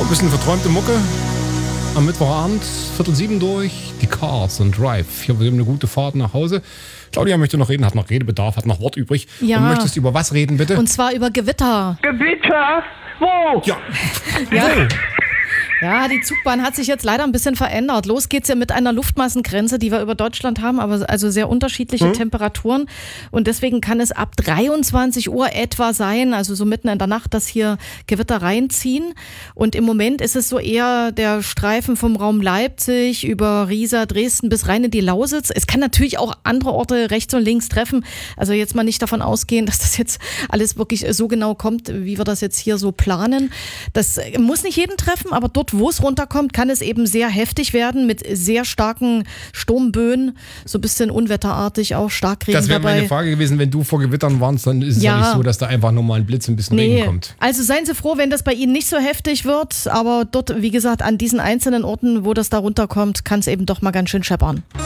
ein bisschen verträumte Mucke. Am Mittwochabend, 6:45 durch, die Cars and Drive. Hier wird eine gute Fahrt nach Hause. Claudia möchte noch reden, hat noch Redebedarf, hat noch Wort übrig. Ja. Und möchtest über was reden, bitte? Und zwar über Gewitter. Gewitter? Wo? Ja. Ja. Ja, die Zugbahn hat sich jetzt leider ein bisschen verändert. Los geht's ja mit einer Luftmassengrenze, die wir über Deutschland haben, aber also sehr unterschiedliche Temperaturen. Und deswegen kann es ab 23 Uhr etwa sein, also so mitten in der Nacht, dass hier Gewitter reinziehen. Und im Moment ist es so eher der Streifen vom Raum Leipzig über Riesa, Dresden bis rein in die Lausitz. Es kann natürlich auch andere Orte rechts und links treffen. Also jetzt mal nicht davon ausgehen, dass das jetzt alles wirklich so genau kommt, wie wir das jetzt hier so planen. Das muss nicht jeden treffen, aber dort, wo es runterkommt, kann es eben sehr heftig werden mit sehr starken Sturmböen, so ein bisschen unwetterartig auch, Starkregen dabei. Das wäre meine Frage gewesen, wenn du vor Gewittern warnst, dann ist es ja nicht so, dass da einfach nur mal ein Blitz, ein bisschen Regen kommt. Also seien Sie froh, wenn das bei Ihnen nicht so heftig wird, aber dort, wie gesagt, an diesen einzelnen Orten, wo das da runterkommt, kann es eben doch mal ganz schön scheppern.